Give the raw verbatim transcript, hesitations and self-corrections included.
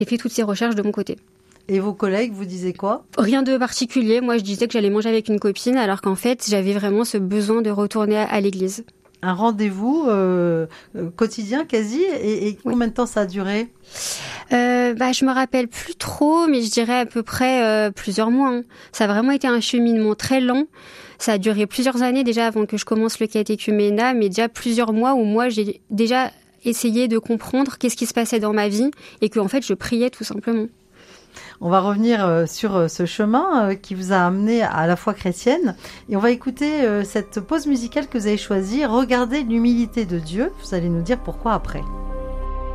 J'ai fait toutes ces recherches de mon côté. Et vos collègues vous disaient quoi ? Rien de particulier. Moi, je disais que j'allais manger avec une copine, alors qu'en fait, j'avais vraiment ce besoin de retourner à, à l'église. Un rendez-vous euh, quotidien quasi, et, et combien oui. de temps ça a duré ? euh, bah, Je me rappelle plus trop, mais je dirais à peu près euh, plusieurs mois. Hein. Ça a vraiment été un cheminement très lent. Ça a duré plusieurs années déjà avant que je commence le catéchuménat, mais déjà plusieurs mois où moi, j'ai déjà essayé de comprendre qu'est-ce qui se passait dans ma vie et que en fait, je priais tout simplement. On va revenir sur ce chemin qui vous a amené à la foi chrétienne et on va écouter cette pause musicale que vous avez choisie. Regardez l'humilité de Dieu. Vous allez nous dire pourquoi après.